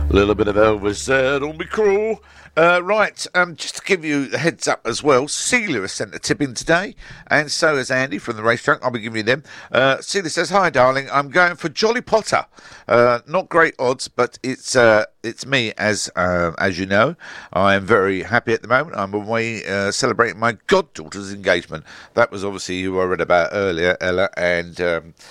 A little bit of Elvis there, don't be cruel. Right, just to give you the heads up as well, Celia has sent a tip in today, and so has Andy from the racetrack. I'll be giving you them. Celia says, "Hi, darling. I'm going for Jolly Potter. Not great odds, but it's me, as you know. I am very happy at the moment. I'm away celebrating my goddaughter's engagement. That was obviously who I read about earlier, Ella, and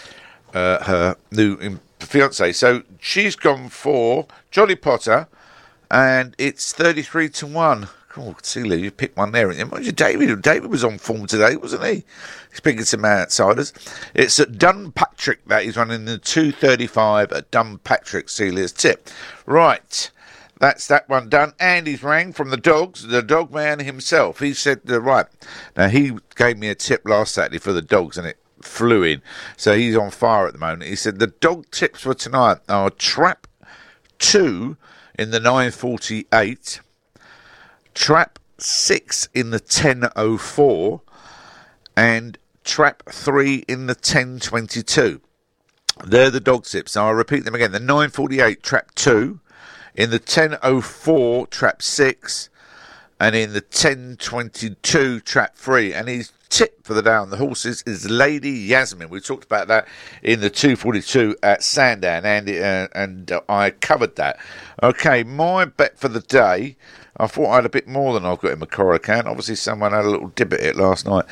her new fiance. So she's gone for Jolly Potter, and it's 33-1. Oh, Celia, you picked one there. And David was on form today, wasn't he? He's picking some outsiders. It's at Dunpatrick that he's running the 2:35 at Dunpatrick. Celia's tip. Right. That's that one done. Andy's rang from the dogs, the dog man himself. He said, right. Now, he gave me a tip last Saturday for the dogs, and it flew in. So he's on fire at the moment. He said the dog tips for tonight are Trap 2 in the 9:48, Trap 6 in the 10:04, and Trap 3 in the 10:22. They're the dog tips. Now I'll repeat them again. The 9:48 Trap 2, in the 10:04 Trap 6, and in the 10:22 Trap 3. And he's tip for the day on the horses is Lady Yasmin. We talked about that in the 2:42 at Sandown, and I covered that. Okay, my bet for the day, I thought I had a bit more than I've got in my Corican. Obviously, someone had a little dip at it last night.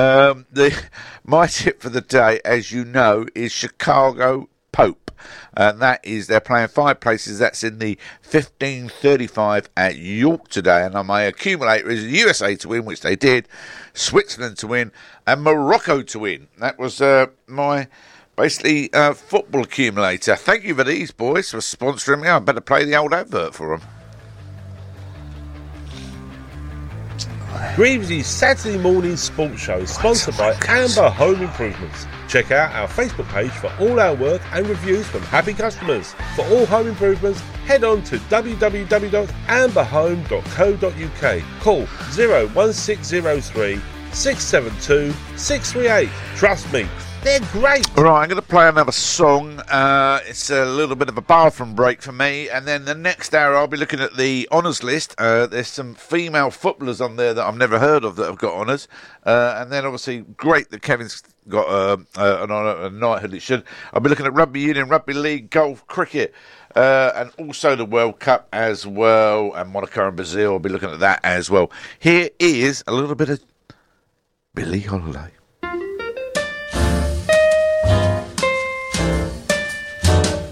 My tip for the day, as you know, is Chicago Pope. And that is, they're playing 5 places. That's in the 15:35 at York today. And my accumulator is USA to win, which they did, Switzerland to win, and Morocco to win. That was my basically football accumulator. Thank you for these boys for sponsoring me. I better play the old advert for them. Greaves' Saturday morning sports show is sponsored by Amber Home Improvements. Check out our Facebook page for all our work and reviews from happy customers. For all home improvements, head on to www.amberhome.co.uk. Call 01603 672 638. Trust me, they're great. All right, I'm going to play another song. It's a little bit of a bathroom break for me. And then the next hour, I'll be looking at the honours list. There's some female footballers on there that I've never heard of that have got honours. And then, obviously, great that Kevin's got an honour, a knighthood. It should. I'll be looking at rugby union, rugby league, golf, cricket, and also the World Cup as well. And Monaco and Brazil, I'll be looking at that as well. Here is a little bit of Billie Holiday.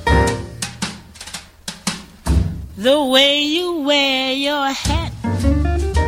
The way you wear your hat